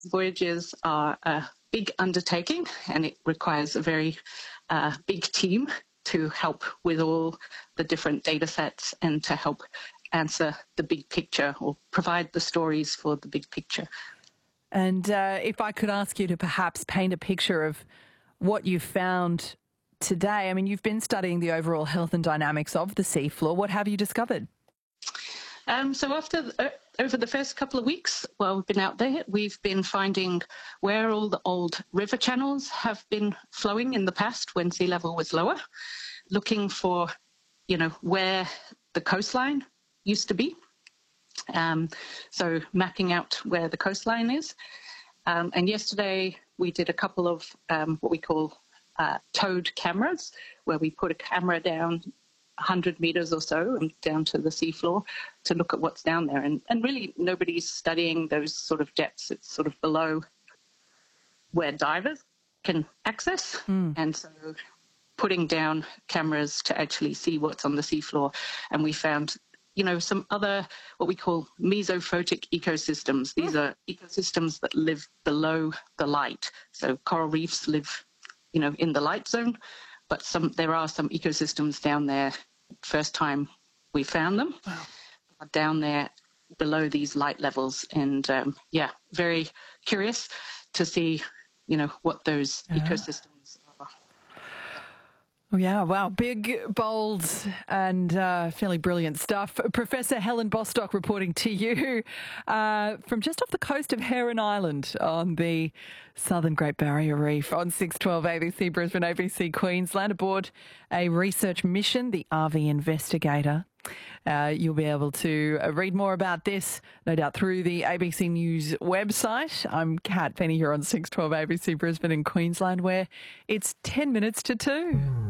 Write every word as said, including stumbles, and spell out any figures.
voyages are a big undertaking, and it requires a very uh, big team to help with all the different data sets and to help answer the big picture or provide the stories for the big picture. And uh, if I could ask you to perhaps paint a picture of what you found today. I mean, you've been studying the overall health and dynamics of the seafloor. What have you discovered? Um, so after uh, over the first couple of weeks, while we've been out there, we've been finding where all the old river channels have been flowing in the past when sea level was lower, looking for, you know, where the coastline used to be. Um, so mapping out where the coastline is. Um, and yesterday we did a couple of um, what we call uh, towed cameras, where we put a camera down one hundred metres or so and down to the seafloor to look at what's down there. And, and really nobody's studying those sort of depths. It's sort of below where divers can access. Mm. And so putting down cameras to actually see what's on the seafloor. And we found, you know, some other what we call mesophotic ecosystems. These are ecosystems that live below the light. So coral reefs live, you know, in the light zone, but some there are some ecosystems down there. First time we found them, wow. Down there below these light levels, and um, yeah, very curious to see, you know, what those yeah. ecosystems are. Oh, yeah, wow. Big, bold and uh, fairly brilliant stuff. Professor Helen Bostock reporting to you uh, from just off the coast of Heron Island on the southern Great Barrier Reef on six twelve A B C Brisbane, A B C Queensland, aboard a research mission, the R V Investigator. Uh, you'll be able to read more about this, no doubt, through the A B C News website. I'm Kat Penny here on six twelve A B C Brisbane in Queensland, where it's ten minutes to two.